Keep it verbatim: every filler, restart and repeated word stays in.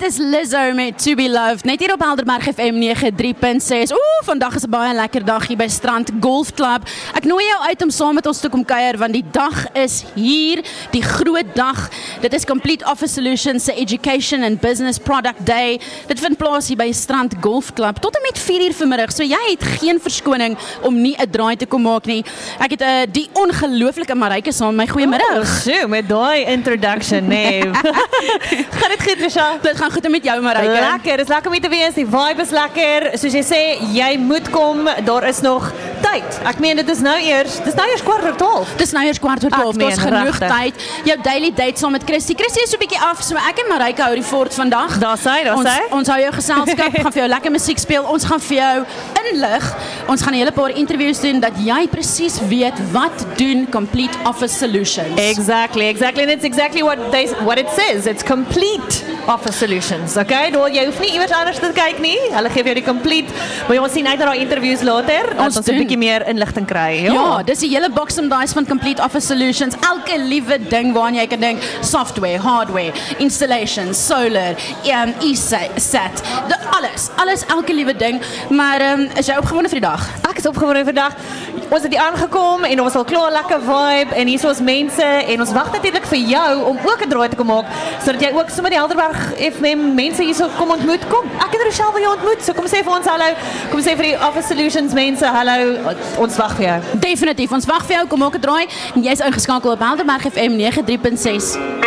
is Lizzo met To Be Loved, net hier op Helderberg F M nege drie punt ses. Oeh, vandag is 'n baie lekker dag hier by Strand Golf Club. Ek nooi jou uit om saam met ons te kom kuier, want die dag is hier, die groot dag. Dit is Complete Office Solutions se Education and Business Product Day. Dit vind plaas hier by Strand Golf Club tot en met vier uur vanmiddag. So jy het geen verskoning om nie 'n draai te kom maak nie. Ek het uh, die ongelooflike Marijke saam met my. Goeiemiddag. Oh, so, met daai introduction, nee. Gaan dit goed, Risha? Dit gaan goed met jou, Marijke. Lekker, dis lekker om hier te wees, die vibe is lekker. Soos jy sê, jy moet kom, daar is nog tyd. Ek meen, dit is nou eers, dit is nou eers kwart oor twaalf. Dit is nou eers kwart oor twaalf, daar is genoeg rechtig. tyd. Jou daily date saam met Christy. Christy is so 'n bietjie af, so ek en Marijke hou die fort vandag. Daar sy, daar ons, sy. ons hou jou geselskap, gaan vir jou lekker musiek speel, ons gaan vir jou inlig. Ons gaan 'n hele paar interviews doen, dat jy presies weet, wat doen Complete Office Solutions. Exactly, exactly, and it's exactly what they, what it says. It's Complete Office Solutions, okay? Daar jy hoef nie iewers anders te kyk nie. Hulle gee vir jou die complete. Maar ons sien uit na daai interviews later, ons ons 'n bietjie meer inligting kry. Ja, ja, dis die hele box and dice van Complete Office Solutions. Elke liewe ding waaraan jy kan dink, software, hardware, installations, solar, um, e-sat, de, alles, alles, elke liewe ding. Maar um, is jy opgewonde vir die dag? Ek is opgewonde vir vandag. Ons het hier aangekom en ons al klaar lekker vibe en hier is ons mense en ons wag natuurlik vir jou om ook 'n draai te kom maak sodat jy ook sommer die Helderberg F M mense hier so kom ontmoet. Kom, ek en Rochelle wil jou ontmoet. So kom sê vir ons hallo. Kom sê vir die Office Solutions mense hallo. Ons wag vir jou. Definitief, ons wag vir jou. Kom maak 'n draai en jy's ingeskakel op Helderberg F M nege drie punt ses.